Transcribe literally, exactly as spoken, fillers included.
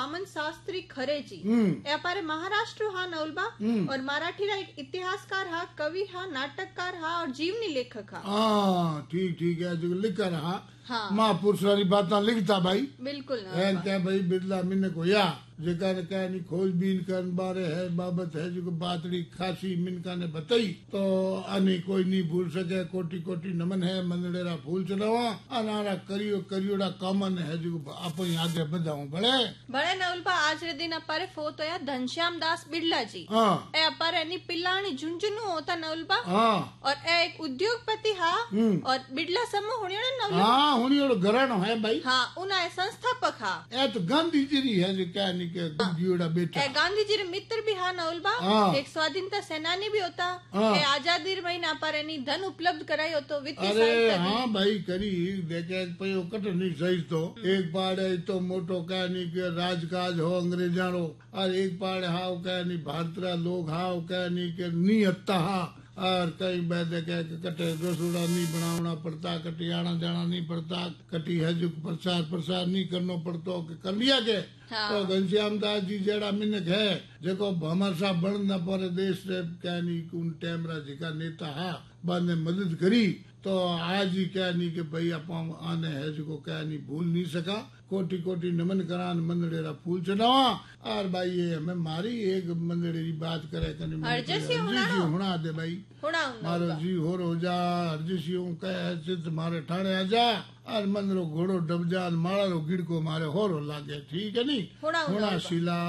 वामन शास्त्री खरेजी हम्म ए अपारे महाराष्ट्र हा नवलबा और मराठी रा एक इतिहासकार हा, कवि हा, नाटककार हा और जीवनी लेखक हा। हाँ ठीक ठीक है जो लिख रहा हाँ महापुरुष वाली बात लिखता भाई बिल्कुल है क्या भाई बिरला मिन को या जेकर क्या नहीं खोजबीन कर बारे है बाबत है जो बातड़ी खासी मिनका ने बताई तो आने कोई नहीं भूल सके। कोटि कोटि नमन है मंदड़ेरा फूल चढ़ावा अनारा करियो करियोड़ा कामन है जो आप आगे बढ़ाऊ बड़े बड़े नवलबा आज रे दिन अपारे फोत होया घनश्याम दास बिड़ला जी। हाँ ए अपारे एनी पिल्लानी झुंझुनू होता नवलबा हाँ और ए एक उद्योगपति हा और बिड़ला समूह होने नवलबा हाँ हुनी घरानो है भाई। हाँ उना संस्थापक हा। ए तो गांधी जी है जो क्या नहीं के गांधीड़ा बेटा ए गांधी जी रे मित्र भी हा नवलबा। हाँ। एक स्वाधीनता सेनानी भी होता। हाँ। ए आजादी रे महीना पर एनी धन उपलब्ध कराई होतो वित्तीय अरे सहायता दी। हाँ भाई करी देखे पयो कट नहीं सही तो एक पाड़े तो मोटो कह नहीं के राजकाज हो अंग्रेजानो और एक पाड़े हाव कह नहीं भारतीय लोग हाव कह नहीं के नी हत्ता हा और कई बैदे कह के कटे रसोड़ा नहीं बनावना पड़ता कटी आना जाना नहीं पड़ता कटी है जो प्रचार प्रसार नहीं करना पड़ता कि कर लिया के। हाँ। तो घनश्याम दास जी जड़ा मिनक है जेको हमारा बन न पड़े देश से क्या नहीं उन टैमरा जी का नेता हा बाद ने मदद करी तो आज ही क्या नहीं कि भाई आप आने है जो क्या नहीं भूल नहीं सका। कोटि कोटि नमन करान मंदड़ेरा फूल चढ़ावा और भाई ये हमें मारी एक मंदड़े की बात करे कने अर्जसी हुणाणो। हुणा दे भाई हुणाऊ मारो नवलबा। जी हो रो जा अर्जसी कहे चित मारे ठाणे आ जा और मंदरो घोड़ो डब जा मारा रो गिड़को मारे हो रो लागे ठीक है नी हुणाऊ हुणा नवलबा। शिला